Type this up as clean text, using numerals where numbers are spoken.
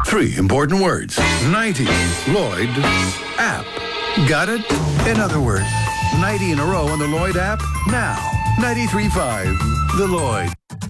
3 important words. 90 Lloyd app. Got it? In other words, 90 in a row on the Lloyd app now. 93.5 The Lloyd.